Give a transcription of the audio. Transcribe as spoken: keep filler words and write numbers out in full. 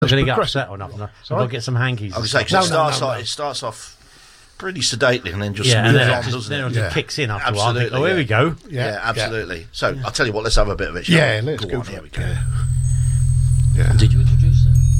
I'm going to get upset or nothing. I'll get some hankies. I was saying, No, it, no, starts no, off, no. it starts off pretty sedately and then just yeah, and moves then on, it just, doesn't then it? it just Yeah. kicks in after a while. I think, Absolutely, oh, here yeah. we go. Yeah, Yeah, absolutely. So I'll tell you what, let's have a bit of it. shall Yeah, we? let's go go on, for here it. we go. Yeah. Yeah. Did you introduce it?